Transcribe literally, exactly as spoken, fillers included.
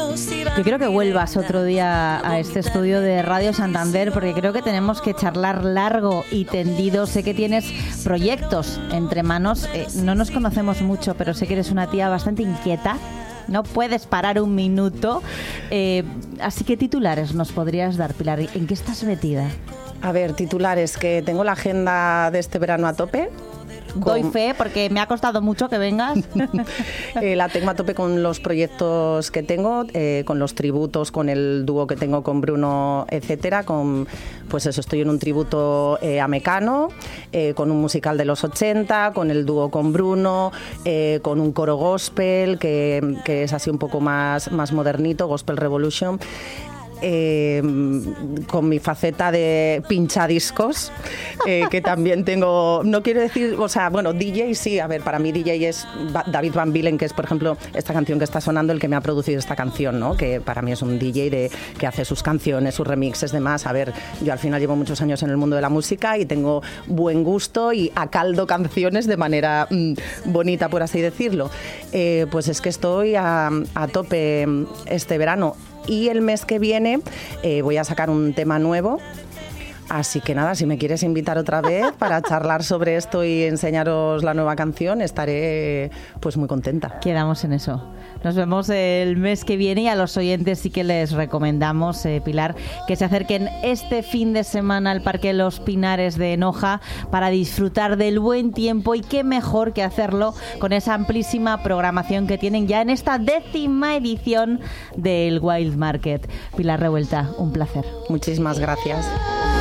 Yo quiero que vuelvas otro día a este estudio de Radio Santander porque creo que tenemos que charlar largo y tendido. Sé que tienes proyectos entre manos. Eh, no nos conocemos mucho, pero sé que eres una tía bastante inquieta. No puedes parar un minuto. Eh, así que titulares nos podrías dar, Pilar. ¿En qué estás metida? A ver, titulares, que tengo la agenda de este verano a tope. Doy fe, porque me ha costado mucho que vengas. eh, la tengo a tope con los proyectos que tengo, eh, con los tributos, con el dúo que tengo con Bruno, etcétera. Con, pues eso, estoy en un tributo eh, a Mecano, eh, con un musical de los ochenta, con el dúo con Bruno, eh, con un coro gospel que, que es así un poco más, más modernito, Gospel Revolution. Eh, con mi faceta de pinchadiscos, eh, que también tengo, no quiero decir, o sea, bueno, D J sí, a ver, para mí D J es David Van Bilen, que es, por ejemplo, esta canción que está sonando, el que me ha producido esta canción, ¿no? Que para mí es un D J de, que hace sus canciones, sus remixes, demás. A ver, yo al final llevo muchos años en el mundo de la música y tengo buen gusto y acaldo canciones de manera mmm, bonita, por así decirlo. Eh, pues es que estoy a, a tope este verano. Y el mes que viene eh, voy a sacar un tema nuevo. Así que nada, si me quieres invitar otra vez para charlar sobre esto y enseñaros la nueva canción, estaré pues muy contenta. Quedamos en eso. Nos vemos el mes que viene y a los oyentes sí que les recomendamos, eh, Pilar, que se acerquen este fin de semana al Parque Los Pinares de Noja para disfrutar del buen tiempo, y qué mejor que hacerlo con esa amplísima programación que tienen ya en esta décima edición del Wild Market. Pilar Revuelta, un placer. Muchísimas gracias.